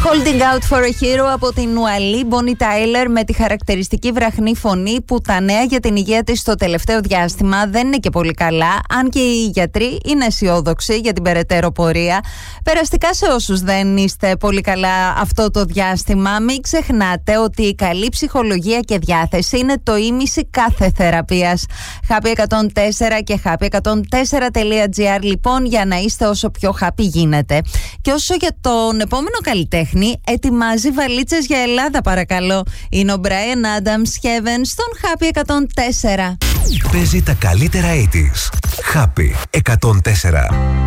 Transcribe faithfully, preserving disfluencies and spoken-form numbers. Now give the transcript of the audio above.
Holding out for a hero από την Ουαλή Bonnie Tyler, με τη χαρακτηριστική βραχνή φωνή που τα νέα για την υγεία της στο τελευταίο διάστημα δεν είναι και πολύ καλά, αν και οι γιατροί είναι αισιόδοξοι για την περαιτέρω πορεία. Περαστικά σε όσους δεν είστε πολύ καλά αυτό το διάστημα, μην ξεχνάτε ότι η καλή ψυχολογία και διάθεση είναι το ίμιση κάθε θεραπείας. Happy εκατόν τέσσερα και happy εκατόν τέσσερα τελεία τζι άρ λοιπόν, για να είστε όσο πιο happy γίνεται. Και όσο για τον επόμενο καλλιτέχνη, ετοιμάζει βαλίτσες για Ελλάδα, παρακαλώ. Είναι ο Brian Adams Heaven στον Happy εκατόν τέσσερα. Παίζει τα καλύτερα ογδόντα. Happy εκατόν τέσσερα.